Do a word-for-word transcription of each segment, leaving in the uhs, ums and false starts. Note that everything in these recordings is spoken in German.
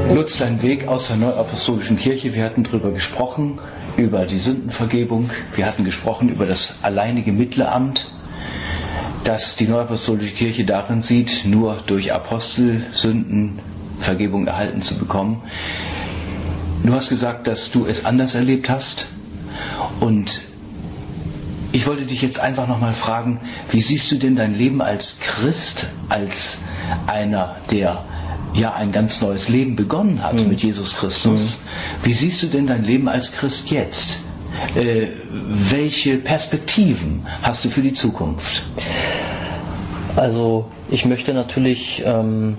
Lutz, dein Weg aus der Neuapostolischen Kirche, wir hatten darüber gesprochen, über die Sündenvergebung, wir hatten gesprochen über das alleinige Mittleramt, das die Neuapostolische Kirche darin sieht, nur durch Apostel Sündenvergebung erhalten zu bekommen. Du hast gesagt, dass du es anders erlebt hast, und ich wollte dich jetzt einfach nochmal fragen, wie siehst du denn dein Leben als Christ, als einer, der ja ein ganz neues Leben begonnen hat mhm. mit Jesus Christus? Mhm. Wie siehst du denn dein Leben als Christ jetzt? Äh, welche Perspektiven hast du für die Zukunft? Also ich möchte natürlich, ähm,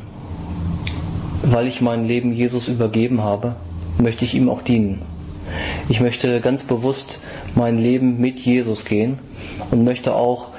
weil ich mein Leben Jesus übergeben habe, möchte ich ihm auch dienen. Ich möchte ganz bewusst mein Leben mit Jesus gehen und möchte auch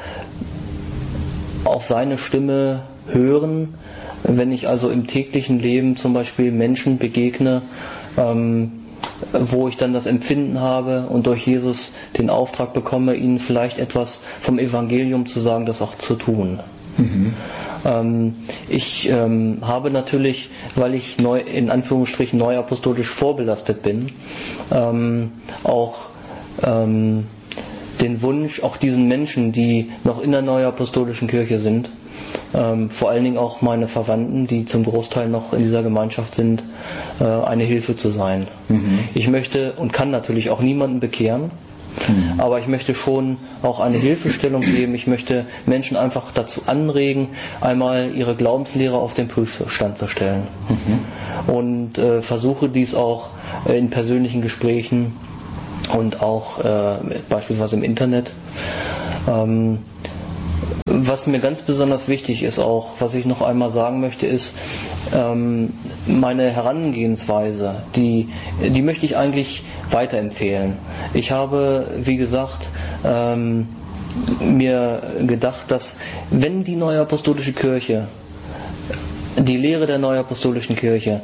auf seine Stimme hören, wenn ich also im täglichen Leben zum Beispiel Menschen begegne, ähm, wo ich dann das Empfinden habe und durch Jesus den Auftrag bekomme, ihnen vielleicht etwas vom Evangelium zu sagen, das auch zu tun. Mhm. Ähm, ich ähm, habe natürlich, weil ich neu, in Anführungsstrichen neuapostolisch vorbelastet bin, ähm, auch ähm, den Wunsch, auch diesen Menschen, die noch in der neuapostolischen Kirche sind, ähm, vor allen Dingen auch meine Verwandten, die zum Großteil noch in dieser Gemeinschaft sind, äh, eine Hilfe zu sein. Mhm. Ich möchte und kann natürlich auch niemanden bekehren, mhm. aber ich möchte schon auch eine Hilfestellung geben. Ich möchte Menschen einfach dazu anregen, einmal ihre Glaubenslehre auf den Prüfstand zu stellen. Mhm. Und äh, versuche dies auch äh, in persönlichen Gesprächen und auch äh, beispielsweise im Internet. Ähm, was mir ganz besonders wichtig ist auch, was ich noch einmal sagen möchte, ist ähm, meine Herangehensweise, die, die möchte ich eigentlich weiterempfehlen. Ich habe, wie gesagt, ähm, mir gedacht, dass wenn die Neuapostolische Kirche, die Lehre der Neuapostolischen Kirche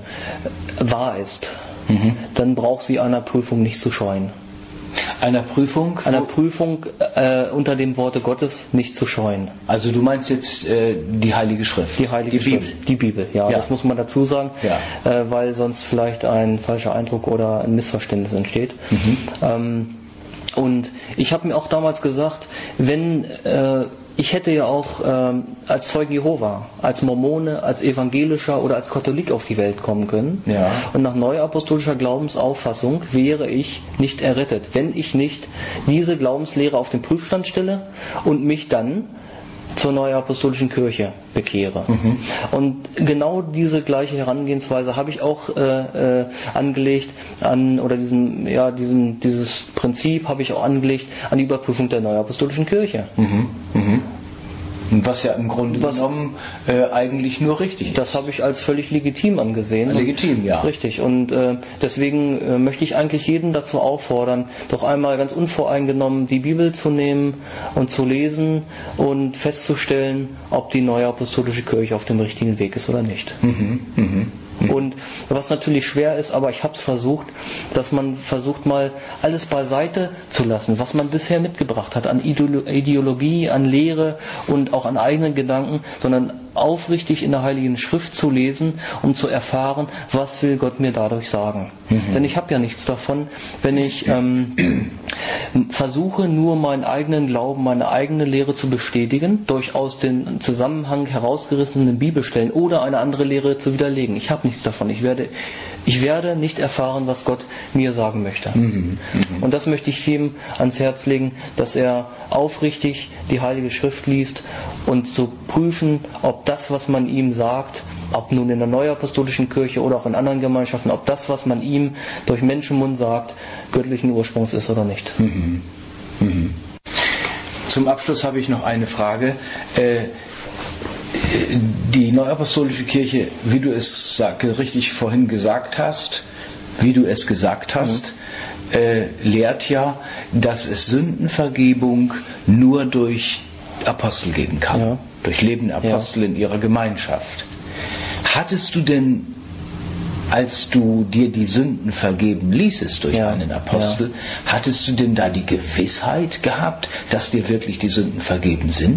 wahr ist, mhm. dann braucht sie einer Prüfung nicht zu scheuen. Einer Prüfung? Einer Prüfung äh, unter dem Worte Gottes nicht zu scheuen. Also du meinst jetzt äh, die Heilige Schrift? Die Heilige die Schrift. Bibel. Die Bibel, ja, ja. Das muss man dazu sagen, ja. äh, weil sonst vielleicht ein falscher Eindruck oder ein Missverständnis entsteht. Mhm. Ähm, und ich habe mir auch damals gesagt, wenn äh, ich hätte ja auch ähm, als Zeuge Jehova, als Mormone, als Evangelischer oder als Katholik auf die Welt kommen können. Ja. Und nach neuapostolischer Glaubensauffassung wäre ich nicht errettet, wenn ich nicht diese Glaubenslehre auf den Prüfstand stelle und mich dann zur Neuapostolischen Kirche bekehre. Mhm. Und genau diese gleiche Herangehensweise habe ich auch äh, äh, angelegt an, oder diesen, ja, diesen, dieses Prinzip habe ich auch angelegt an die Überprüfung der Neuapostolischen Kirche. Mhm. Mhm. Was ja im Grunde Was, genommen äh, eigentlich nur richtig ist. Das habe ich als völlig legitim angesehen. Legitim, ja. Richtig. Und äh, deswegen äh, möchte ich eigentlich jeden dazu auffordern, doch einmal ganz unvoreingenommen die Bibel zu nehmen und zu lesen und festzustellen, ob die Neuapostolische Kirche auf dem richtigen Weg ist oder nicht. Mhm. Mhm. Und was natürlich schwer ist, aber ich habe es versucht, dass man versucht mal alles beiseite zu lassen, was man bisher mitgebracht hat an Ideologie, an Lehre und auch an eigenen Gedanken, sondern aufrichtig in der Heiligen Schrift zu lesen, um zu erfahren, was will Gott mir dadurch sagen. Mhm. Denn ich habe ja nichts davon, wenn ich ähm, versuche, nur meinen eigenen Glauben, meine eigene Lehre zu bestätigen, durch aus dem Zusammenhang herausgerissenen Bibelstellen oder eine andere Lehre zu widerlegen. Ich habe nichts davon. Ich werde, ich werde nicht erfahren, was Gott mir sagen möchte. Mhm. Mhm. Und das möchte ich jedem ans Herz legen, dass er aufrichtig die Heilige Schrift liest und zu prüfen, ob das, was man ihm sagt, ob nun in der Neuapostolischen Kirche oder auch in anderen Gemeinschaften, ob das, was man ihm durch Menschenmund sagt, göttlichen Ursprungs ist oder nicht. Mhm. Mhm. Zum Abschluss habe ich noch eine Frage. Äh, die Neuapostolische Kirche, wie du es richtig vorhin gesagt hast, wie du es gesagt hast, mhm. äh, lehrt ja, dass es Sündenvergebung nur durch Apostel geben kann, ja. durch lebende Apostel ja. in ihrer Gemeinschaft. Hattest du denn, als du dir die Sünden vergeben ließest durch ja. einen Apostel, ja. hattest du denn da die Gewissheit gehabt, dass dir wirklich die Sünden vergeben sind?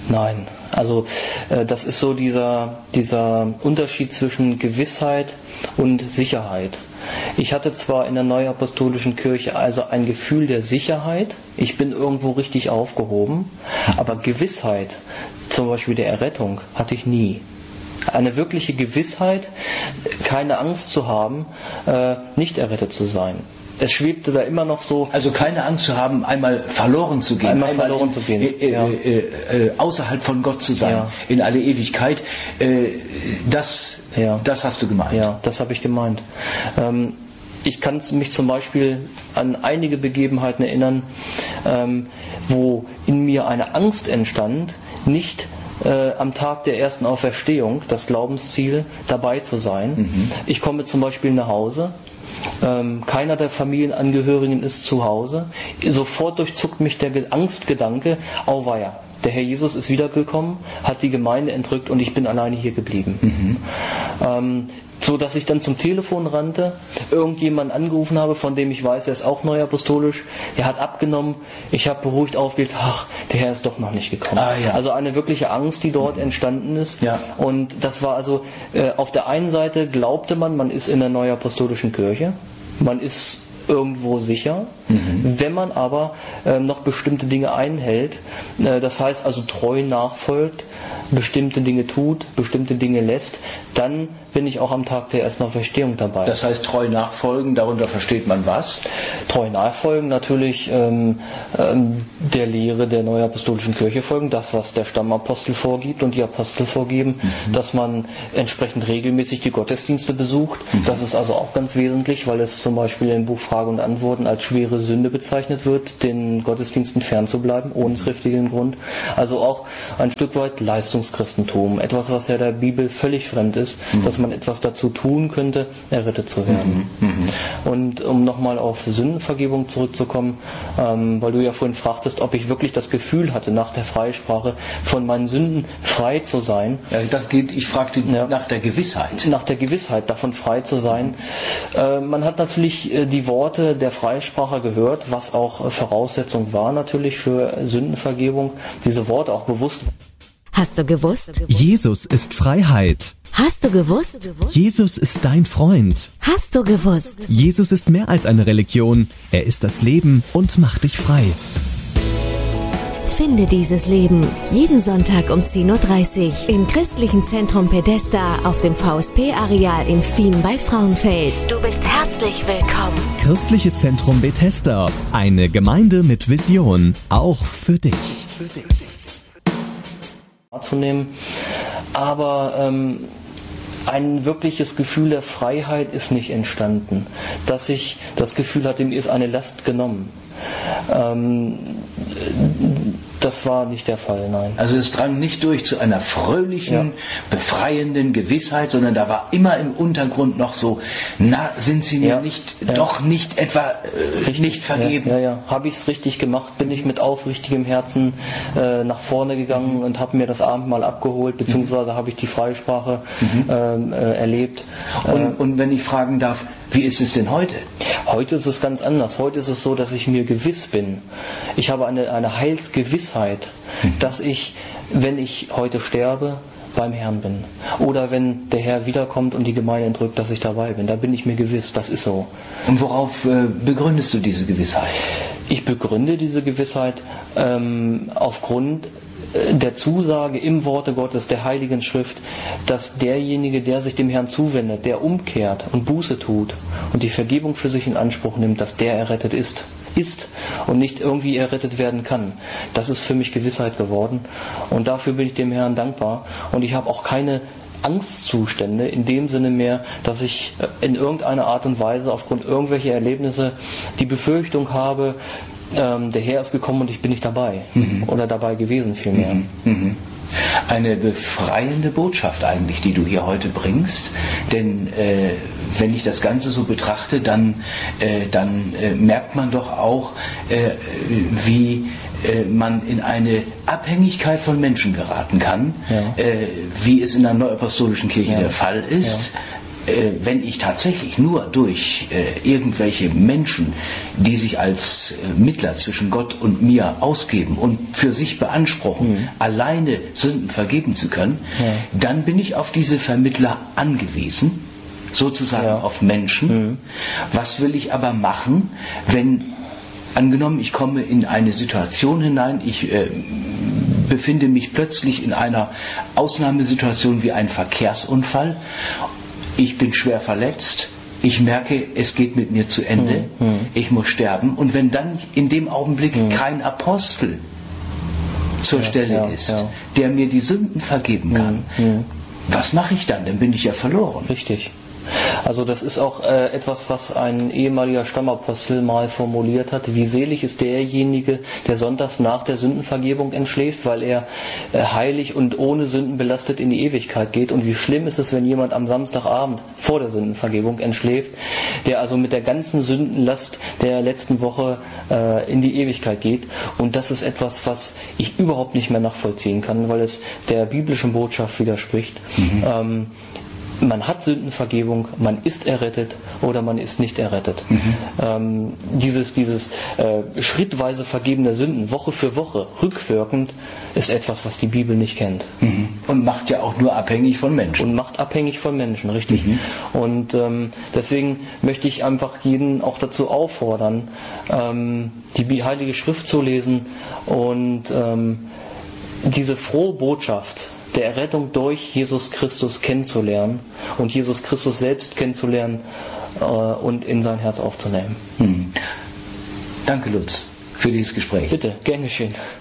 Nein, also äh, das ist so dieser, dieser Unterschied zwischen Gewissheit und Sicherheit. Ich hatte zwar in der Neuapostolischen Kirche also ein Gefühl der Sicherheit, ich bin irgendwo richtig aufgehoben, aber Gewissheit, zum Beispiel der Errettung, hatte ich nie. Eine wirkliche Gewissheit, keine Angst zu haben, äh, nicht errettet zu sein. Es schwebte da immer noch so. Also keine Angst zu haben, einmal verloren zu gehen, einmal, einmal verloren in, zu gehen, äh, ja. äh, äh, außerhalb von Gott zu sein, ja. in alle Ewigkeit. Äh, das, ja. das hast du gemeint. Ja, das habe ich gemeint. Ähm, ich kann mich zum Beispiel an einige Begebenheiten erinnern, ähm, wo in mir eine Angst entstand, nicht Äh, am Tag der ersten Auferstehung, das Glaubensziel, dabei zu sein. Mhm. Ich komme zum Beispiel nach Hause, ähm, keiner der Familienangehörigen ist zu Hause, sofort durchzuckt mich der Angstgedanke, auweia, der Herr Jesus ist wiedergekommen, hat die Gemeinde entrückt und ich bin alleine hier geblieben. Mhm. Ähm, so dass ich dann zum Telefon rannte, irgendjemanden angerufen habe, von dem ich weiß, er ist auch neuapostolisch, er hat abgenommen, ich habe beruhigt aufgelegt, ach, der Herr ist doch noch nicht gekommen. Ah, ja. Also eine wirkliche Angst, die dort entstanden ist. Ja. Und das war also, äh, auf der einen Seite glaubte man, man ist in der neuapostolischen Kirche, man ist irgendwo sicher, mhm. wenn man aber äh, noch bestimmte Dinge einhält, äh, das heißt also treu nachfolgt, bestimmte Dinge tut, bestimmte Dinge lässt, dann bin ich auch am Tag der ersten Auferstehung dabei. Das heißt treu nachfolgen, darunter versteht man was? Treu nachfolgen natürlich ähm, ähm, der Lehre der Neuapostolischen Kirche folgen, das was der Stammapostel vorgibt und die Apostel vorgeben, mhm. dass man entsprechend regelmäßig die Gottesdienste besucht, mhm. das ist also auch ganz wesentlich, weil es zum Beispiel im Buch Frage und Antworten als schwere Sünde bezeichnet wird, den Gottesdiensten fernzubleiben, ohne triftigen Grund. Also auch ein Stück weit Leistungschristentum, etwas was ja der Bibel völlig fremd ist, mhm. dass man etwas dazu tun könnte, errettet zu werden. Mhm. Mhm. Und um nochmal auf Sündenvergebung zurückzukommen, ähm, weil du ja vorhin fragtest, ob ich wirklich das Gefühl hatte, nach der Freisprache von meinen Sünden frei zu sein. Ja, das geht, ich fragte ja, nach der Gewissheit. Nach der Gewissheit, davon frei zu sein. Äh, man hat natürlich äh, die Worte der Freisprache gehört, was auch äh, Voraussetzung war natürlich für Sündenvergebung, diese Worte auch bewusst. Hast du gewusst? Jesus ist Freiheit. Hast du gewusst? Jesus ist dein Freund. Hast du gewusst? Jesus ist mehr als eine Religion. Er ist das Leben und macht dich frei. Finde dieses Leben jeden Sonntag um zehn Uhr dreißig im Christlichen Zentrum Pedesta auf dem V S P-Areal in Fien bei Frauenfeld. Du bist herzlich willkommen. Christliches Zentrum Bethesda, eine Gemeinde mit Vision, auch für dich. Für dich. Wahrzunehmen, aber ähm, ein wirkliches Gefühl der Freiheit ist nicht entstanden, dass ich das Gefühl hatte, mir ist eine Last genommen. Ähm, das war nicht der Fall, nein. Also es drang nicht durch zu einer fröhlichen, ja. befreienden Gewissheit, sondern da war immer im Untergrund noch so, na, sind Sie mir ja. nicht, ja. doch nicht etwa äh, nicht vergeben? Ja, ja, ja. Habe ich es richtig gemacht? Bin ich mit aufrichtigem Herzen äh, nach vorne gegangen mhm. und habe mir das Abendmahl abgeholt, beziehungsweise mhm. habe ich die Freisprache mhm. ähm, äh, erlebt. Und, äh, und wenn ich fragen darf, wie ist es denn heute? Heute ist es ganz anders. Heute ist es so, dass ich mir gewiss bin. Ich habe eine, eine Heilsgewissheit, mhm. dass ich, wenn ich heute sterbe, beim Herrn bin. Oder wenn der Herr wiederkommt und die Gemeinde entrückt, dass ich dabei bin. Da bin ich mir gewiss, das ist so. Und worauf äh, begründest du diese Gewissheit? Ich begründe diese Gewissheit ähm, aufgrund der Zusage im Worte Gottes, der Heiligen Schrift, dass derjenige, der sich dem Herrn zuwendet, der umkehrt und Buße tut und die Vergebung für sich in Anspruch nimmt, dass der errettet ist. ist und nicht irgendwie errettet werden kann. Das ist für mich Gewissheit geworden und dafür bin ich dem Herrn dankbar und ich habe auch keine Angstzustände in dem Sinne mehr, dass ich in irgendeiner Art und Weise aufgrund irgendwelcher Erlebnisse die Befürchtung habe, ähm, der Herr ist gekommen und ich bin nicht dabei mhm. oder dabei gewesen vielmehr. Mhm. Mhm. Eine befreiende Botschaft eigentlich, die du hier heute bringst, denn äh, wenn ich das Ganze so betrachte, dann, äh, dann äh, merkt man doch auch, äh, wie äh, man in eine Abhängigkeit von Menschen geraten kann, ja. äh, wie es in der Neuapostolischen Kirche ja. der Fall ist. Ja. äh, wenn ich tatsächlich nur durch äh, irgendwelche Menschen, die sich als äh, Mittler zwischen Gott und mir ausgeben und für sich beanspruchen, mhm. alleine Sünden vergeben zu können, ja. dann bin ich auf diese Vermittler angewiesen, sozusagen ja. auf Menschen. Mhm. Was will ich aber machen, wenn, angenommen, ich komme in eine Situation hinein, ich äh, befinde mich plötzlich in einer Ausnahmesituation wie ein Verkehrsunfall, ich bin schwer verletzt, ich merke, es geht mit mir zu Ende, mhm. ich muss sterben, und wenn dann in dem Augenblick mhm. kein Apostel zur ja, Stelle ja, ist, ja. der mir die Sünden vergeben kann, mhm. was mache ich dann? Dann bin ich ja verloren. Richtig. Also das ist auch äh, etwas, was ein ehemaliger Stammapostel mal formuliert hat. Wie selig ist derjenige, der sonntags nach der Sündenvergebung entschläft, weil er äh, heilig und ohne Sünden belastet in die Ewigkeit geht. Und wie schlimm ist es, wenn jemand am Samstagabend vor der Sündenvergebung entschläft, der also mit der ganzen Sündenlast der letzten Woche äh, in die Ewigkeit geht. Und das ist etwas, was ich überhaupt nicht mehr nachvollziehen kann, weil es der biblischen Botschaft widerspricht. Mhm. Ähm, Man hat Sündenvergebung, man ist errettet oder man ist nicht errettet. Mhm. Ähm, dieses dieses äh, schrittweise Vergeben der Sünden, Woche für Woche, rückwirkend, ist etwas, was die Bibel nicht kennt. Mhm. Und macht ja auch nur abhängig von Menschen. Und macht abhängig von Menschen, richtig. Mhm. Und ähm, deswegen möchte ich einfach jeden auch dazu auffordern, ähm, die Heilige Schrift zu lesen und ähm, diese frohe Botschaft der Errettung durch Jesus Christus kennenzulernen und Jesus Christus selbst kennenzulernen äh, und in sein Herz aufzunehmen. Hm. Danke, Lutz, für dieses Gespräch. Bitte, gern geschehen.